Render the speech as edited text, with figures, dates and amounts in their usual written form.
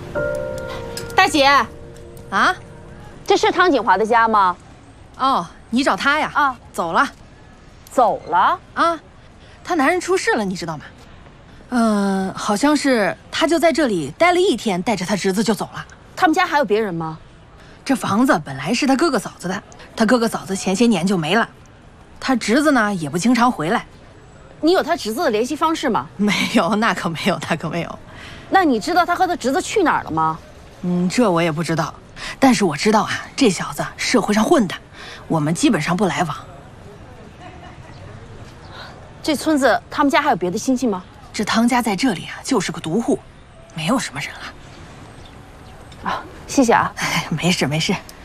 大姐， 啊， 这是汤锦华的家吗？ 哦，你找他呀？ 啊， 走了。 走了？ 啊，他男人出事了，你知道吗？好像是他就在这里待了1天，带着他侄子就走了。 他们家还有别人吗？ 这房子本来是他哥哥嫂子的，他哥哥嫂子前些年就没了，他侄子呢也不经常回来。 你有他侄子的联系方式吗？ 没有，那可没有，那可没有。 那你知道他和他侄子去哪儿了吗？ 这我也不知道，但是我知道啊，这小子社会上混的，我们基本上不来往。 这村子他们家还有别的亲戚吗？ 这汤家在这里啊，就是个独户，没有什么人了。 啊，谢谢啊。 哎，没事没事。